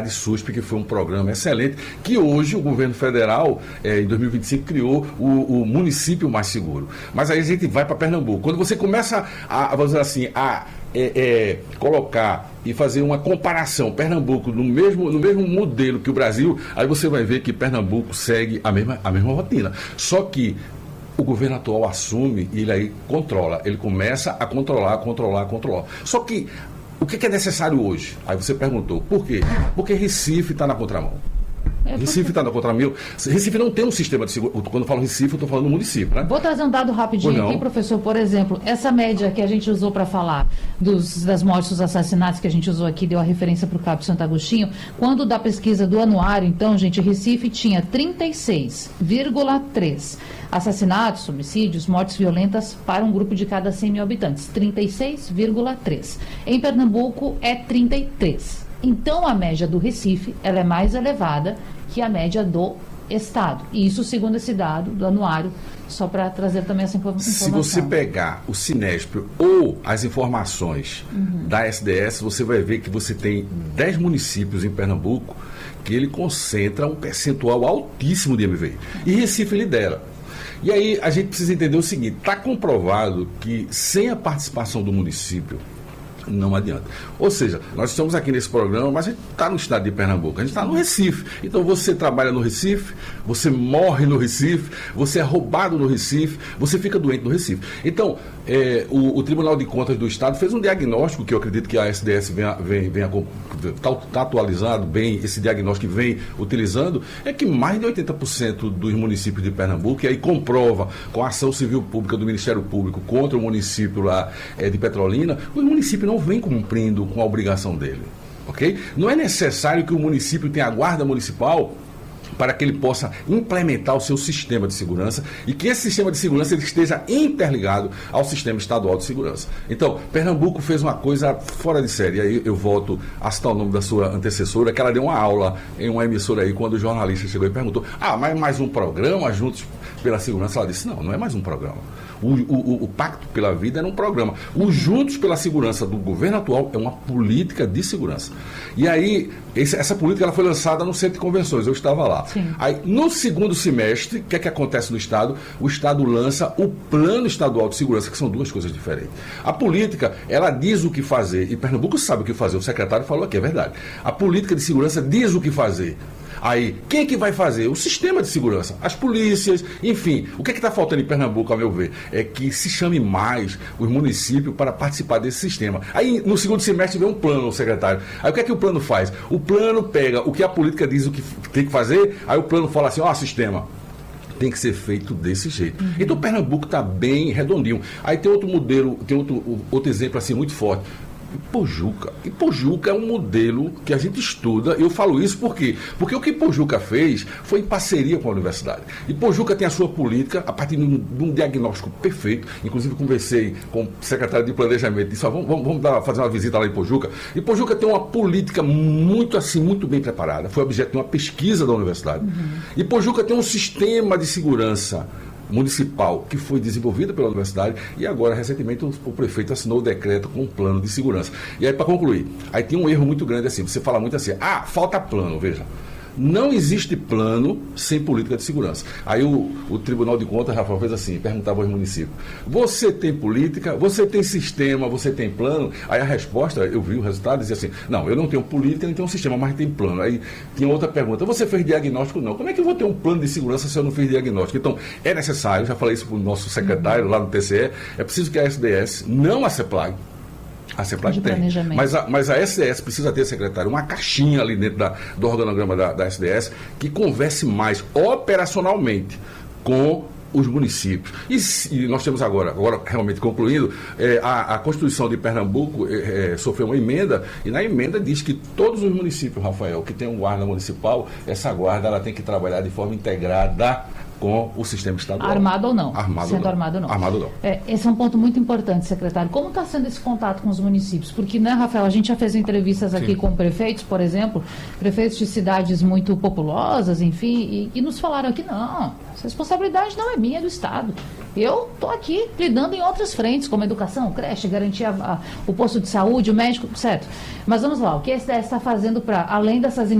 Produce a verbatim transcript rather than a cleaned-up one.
Cidade S U S P, que foi um programa excelente, que hoje o governo federal, é, em dois mil e vinte e cinco, criou o, o município mais seguro. Mas aí a gente vai para Pernambuco. Quando você começa a, vamos dizer assim, a é, é, colocar e fazer uma comparação Pernambuco no mesmo, no mesmo modelo que o Brasil, aí você vai ver que Pernambuco segue a mesma, a mesma rotina. Só que o governo atual assume e ele aí controla. Ele começa a controlar, controlar, controlar. Só que o que é necessário hoje? Aí você perguntou, por quê? Porque Recife está na contramão. É porque... Recife está na contramão. Recife não tem um sistema de segurança. Quando eu falo Recife, eu estou falando do município, né? Vou trazer um dado rapidinho aqui, professor. Por exemplo, essa média que a gente usou para falar dos, das mortes, dos assassinatos que a gente usou aqui, deu a referência para o Cabo Santo Agostinho. Quando da pesquisa do anuário, então, gente, Recife tinha trinta e seis vírgula três assassinatos, homicídios, mortes violentas para um grupo de cada cem mil habitantes. trinta e seis vírgula três. Em Pernambuco é trinta e três. Então, a média do Recife ela é mais elevada que a média do Estado. E isso segundo esse dado do anuário, só para trazer também essa informação. Se você pegar o Cinesp ou as informações uhum. da S D S, você vai ver que você tem dez municípios em Pernambuco que ele concentra um percentual altíssimo de M V I. E Recife lidera. E aí a gente precisa entender o seguinte, está comprovado que sem a participação do município, não adianta. Ou seja, nós estamos aqui nesse programa, mas a gente está no estado de Pernambuco, a gente está no Recife. Então você trabalha no Recife, você morre no Recife, você é roubado no Recife, você fica doente no Recife. Então, é, o, o Tribunal de Contas do Estado fez um diagnóstico, que eu acredito que a S D S venha, venha, venha está tá atualizado bem, esse diagnóstico que vem utilizando, é que mais de oitenta por cento dos municípios de Pernambuco, e aí comprova com a ação civil pública do Ministério Público contra o município lá é, de Petrolina, os municípios não vem cumprindo com a obrigação dele, ok? Não é necessário que o município tenha a guarda municipal para que ele possa implementar o seu sistema de segurança e que esse sistema de segurança ele esteja interligado ao sistema estadual de segurança. Então, Pernambuco fez uma coisa fora de série. E aí eu volto a citar o nome da sua antecessora, que ela deu uma aula em uma emissora aí, quando o jornalista chegou e perguntou, ah, mas mais um programa Juntos pela Segurança? Ela disse, não, não é mais um programa. O, o, o Pacto pela Vida era um programa. O Juntos pela Segurança do governo atual é uma política de segurança. E aí, esse, essa política ela foi lançada no Centro de Convenções, eu estava lá. Sim. Aí, no segundo semestre, o que é que acontece no Estado? O Estado lança o Plano Estadual de Segurança, que são duas coisas diferentes. A política, ela diz o que fazer, e Pernambuco sabe o que fazer, o secretário falou aqui, é verdade. A política de segurança diz o que fazer. Aí, quem é que vai fazer? O sistema de segurança, as polícias, enfim. O que é que está faltando em Pernambuco, a meu ver? É que se chame mais os municípios para participar desse sistema. Aí, no segundo semestre, vem um plano, secretário. Aí, o que é que o plano faz? O plano pega o que a política diz o que tem que fazer, aí o plano fala assim, ó, sistema, tem que ser feito desse jeito. Uhum. Então, Pernambuco está bem redondinho. Aí tem outro modelo, tem outro, outro exemplo assim muito forte. Ipojuca. Ipojuca é um modelo que a gente estuda, eu falo isso por quê? Porque o que Ipojuca fez foi em parceria com a universidade. Ipojuca tem a sua política a partir de um, de um diagnóstico perfeito, inclusive conversei com o secretário de Planejamento, disse, ah, vamos, vamos, vamos dar, fazer uma visita lá em Ipojuca. Ipojuca tem uma política muito assim, muito bem preparada, foi objeto de uma pesquisa da universidade. Uhum. Ipojuca tem um sistema de segurança municipal que foi desenvolvida pela universidade e agora, recentemente, o, o prefeito assinou o decreto com um plano de segurança. E aí, para concluir, aí tem um erro muito grande assim, você fala muito assim, ah, falta plano, veja. Não existe plano sem política de segurança. Aí o, o Tribunal de Contas, Rafael, fez assim, perguntava aos municípios, você tem política, você tem sistema, você tem plano? Aí a resposta, eu vi o resultado, dizia assim, não, eu não tenho política, nem tenho sistema, mas tem plano. Aí tinha outra pergunta, você fez diagnóstico? Não. Como é que eu vou ter um plano de segurança se eu não fiz diagnóstico? Então, é necessário, já falei isso para o nosso secretário lá no T C E, é preciso que a S D S, não a CEPLAG, a CEPLAG tem, mas a, mas a S D S precisa ter, secretário, uma caixinha ali dentro da, do organograma da, da S D S que converse mais operacionalmente com os municípios. E, e nós temos agora, agora realmente concluindo, é, a, a Constituição de Pernambuco é, é, sofreu uma emenda, e na emenda diz que todos os municípios, Rafael, que tem um guarda municipal, essa guarda ela tem que trabalhar de forma integrada com o sistema estadual. Armado ou não? Armado sendo ou não. armado ou não. Armado ou não. É, esse é um ponto muito importante, secretário. Como está sendo esse contato com os municípios? Porque, né, Rafael, a gente já fez entrevistas aqui Sim. com prefeitos, por exemplo, prefeitos de cidades muito populosas, enfim, e, e nos falaram que não, essa responsabilidade não é minha, é do Estado. Eu estou aqui lidando em outras frentes, como educação, creche, garantir a, a, o posto de saúde, o médico, certo. Mas vamos lá, o que a S D S está fazendo para, além dessas